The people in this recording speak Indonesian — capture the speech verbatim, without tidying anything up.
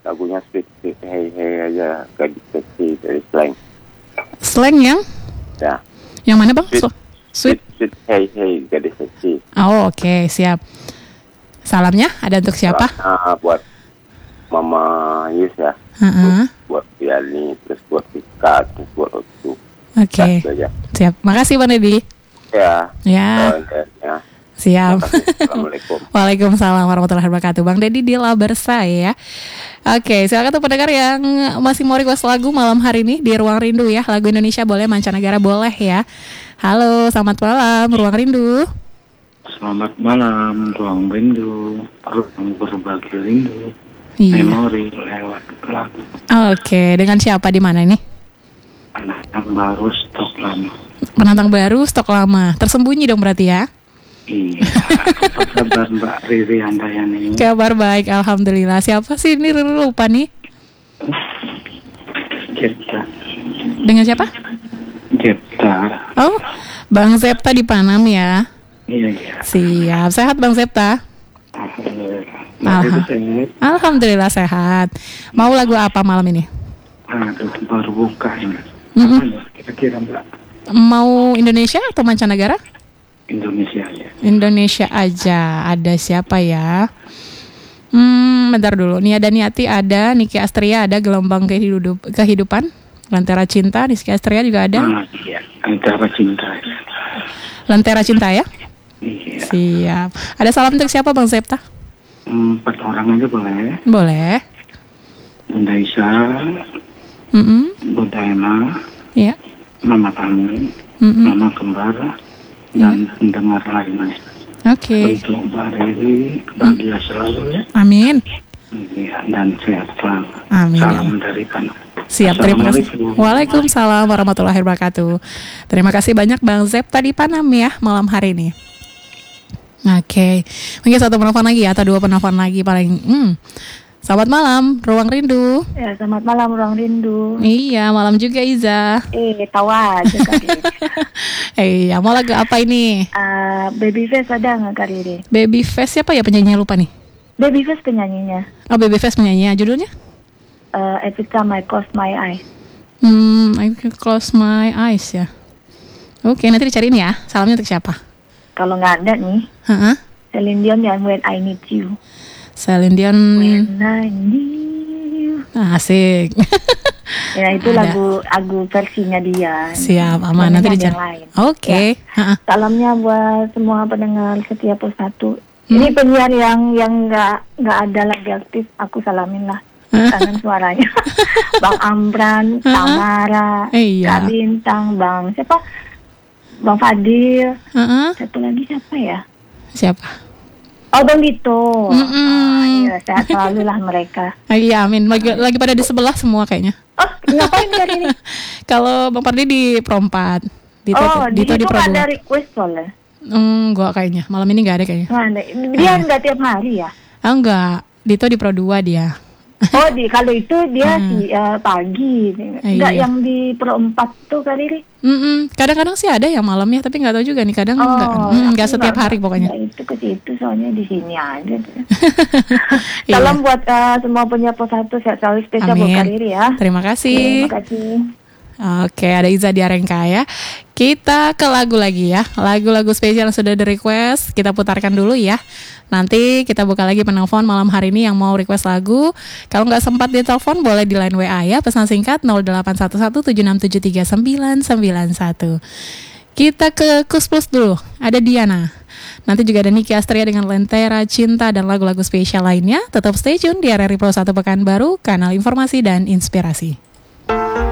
lagunya Sweet Sweet Hey Hey aja, gadis seksi dari Slang. Slang yang? Ya. Yang mana bang? Sweet, So, sweet, sweet. sweet Hey Hey, gadis seksi. Oh oke okay, siap. Salamnya ada untuk siapa? Salamnya buat Mama Yus ya. Uh-uh. Buat Biani, terus buat Ika, terus buat Otu. Oke. Okay. Siap. Makasih Bang Deddy. Ya. Ya. ya. Siap. Assalamualaikum. Waalaikumsalam warahmatullahi wabarakatuh. Bang Deddy di Labersa ya. Oke, silakan tuh pendengar yang masih mau request lagu malam hari ini di Ruang Rindu ya. Lagu Indonesia boleh, mancanegara boleh ya. Halo, selamat malam Ruang Rindu. Selamat malam Ruang Rindu. Ruang berbagi rindu. Iya. Memori lewat lagu. Oke, dengan siapa di mana ini? Penantang baru stok lama. Penantang baru stok lama. Tersembunyi dong berarti ya. Iya. Apa kabar Mbak Riri Handayani? Kabar baik, alhamdulillah. Siapa sih ini? Lupa nih. Jepta. Dengan siapa? Jepta. Oh, Bang Zepta di Panam ya. Iya iya. Siap. Sehat Bang Zepta? Alhamdulillah. Alha- sehat. Alhamdulillah sehat. Mau lagu apa malam ini? Aduh, baru buka ini. Mm-mm. Apa ya kira-kira Mbak? Mau Indonesia atau mancanegara? Indonesia ya. Indonesia aja. Ada siapa ya? Hmm, bentar dulu. Nia Daniati ada, Niki Astria ada, Gelombang Kehidup- Kehidupan, Lentera Cinta, Niki Astria juga ada. Ah, iya. Antara cinta. Ya. Lentera Cinta ya? Iya. Siap. Ada salam untuk siapa Bang Zepta? Empat orang aja boleh. Boleh. Bunda Isa, Mm-mm. Bunda Emma, Ya. Mama Tami, Mm-mm. Mama Kembar, dan pendengar lainnya. Oke. Untuk Mbak Riri, bahagia selalu ya. Amin. Iya, dan sehat selalu. Amin. Salam dari Panam. Siap, terima kasih. Assalamualaikum. Waalaikumsalam warahmatullahi wabarakatuh. Terima kasih banyak Bang Zepta di Panam ya malam hari ini. Oke, mungkin satu penelpon lagi ya, atau dua penelpon lagi paling. Hmm. Selamat malam, Ruang Rindu. Ya, selamat malam Ruang Rindu. Iya, malam juga Iza. Eh, tahu aja kali. Iya, mau lagu apa ini? uh, Babyface ada nggak kali ini? Babyface siapa ya penyanyinya, lupa nih. Babyface penyanyinya. Oh, Babyface penyanyinya, judulnya? Uh, Every Time I Close My Eyes. Hmm, I can close my eyes ya. Oke, nanti dicariin ya. Salamnya untuk siapa? Kalau nggak ada nih, Heeh. Celine Dion yang When I Need You. Celine Dion. When I Need You. Ah, asik. Ya itu Ada. lagu lagu versinya dia. Siap, aman. Jangan Nanti yang dicari. lain. Oke. Heeh. Salamnya buat semua pendengar setiap satu. Hmm. Ini penyiar yang yang nggak nggak ada lagi aktif, aku salamin lah. Kangen suaranya. Bang Amran, Tamara, Eh, iya. Kak Bintang, Bang siapa? Bang Fadil. Heeh. Satu lagi siapa ya? Siapa? Oh, Bang Dito. Mm-mm. Ah, iya, sehat selalu lah mereka. Ah, iya, amin. Lagi, lagi pada di sebelah semua kayaknya. Oh, ngapain hari ini? Kalau Bang Pardi di Perompat, Dito, Oh, di Dito di situ Pro nggak dua. ada request soalnya. Hmm, gua kayaknya. Malam ini nggak ada kayaknya. Nggak ada. Dia nggak tiap hari ya? Ah, enggak. Dito di Pro dua dia. Oh, di kalau itu dia Hmm. si uh, pagi. Nggak Iya. yang di Pro empat tuh kali ini. Mm-mm. Kadang-kadang sih ada yang malamnya, tapi nggak tahu juga nih. Kadang Oh, nggak, mm, nggak aku setiap nggak- hari pokoknya. nggak itu ke situ soalnya di sini aja. Iya. Salam buat uh, semua punya pos satu sehat selalu spesial buat Amin. Kariri ya. Terima kasih. Terima kasih. Oke, ada Iza di Arengka ya. Kita ke lagu lagi ya. Lagu-lagu spesial yang sudah di request kita putarkan dulu ya. Nanti kita buka lagi penelpon malam hari ini yang mau request lagu. Kalau nggak sempat di telepon boleh di line W A ya. Pesan singkat nol delapan satu satu tujuh enam tujuh tiga sembilan sembilan satu. Kita ke Kus Plus dulu. Ada Diana. Nanti juga ada Niki Astria dengan Lentera Cinta dan lagu-lagu spesial lainnya. Tetap stay tune di R R I Pro satu Pekanbaru, kanal informasi dan inspirasi.